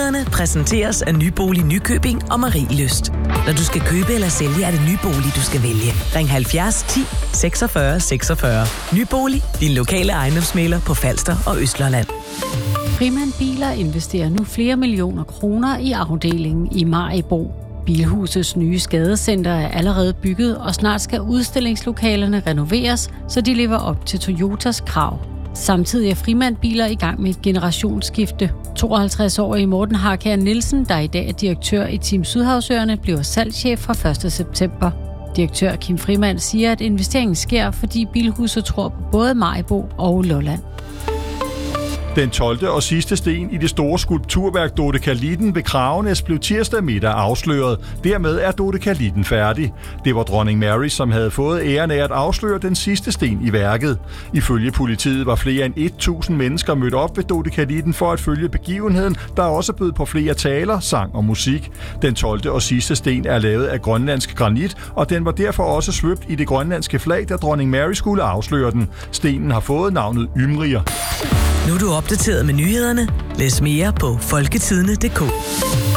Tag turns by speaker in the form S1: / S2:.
S1: Nyhederne præsenteres af Nybolig Nykøbing og Marielyst. Når du skal købe eller sælge, er det Nybolig, du skal vælge. Ring 70 10 46 46. Nybolig, din lokale ejendomsmægler på Falster og Østlandet.
S2: Frimand Biler investerer nu flere millioner kroner i afdelingen i Maribo. Bilhusets nye skadecenter er allerede bygget, og snart skal udstillingslokalerne renoveres, så de lever op til Toyotas krav. Samtidig er Frimand Biler i gang med et generationsskifte. 52-årige Morten Harkær Nielsen, der i dag er direktør i Team Sydhavsøerne, bliver salgschef fra 1. september. Direktør Kim Frimand siger, at investeringen sker, fordi Bilhuset tror på både Maribo og Lolland.
S3: Den 12. og sidste sten i det store skulpturværk Dodekalitten ved Kragenæs blev tirsdag middag afsløret. Dermed er Dodekalitten færdig. Det var dronning Mary, som havde fået æren af at afsløre den sidste sten i værket. Ifølge politiet var flere end 1.000 mennesker mødt op ved Dodekalitten for at følge begivenheden, der også bød på flere taler, sang og musik. Den 12. og sidste sten er lavet af grønlandsk granit, og den var derfor også svøbt i det grønlandske flag, da dronning Mary skulle afsløre den. Stenen har fået navnet Ymrier.
S1: Nu er du opdateret med nyhederne. Læs mere på folketidende.dk.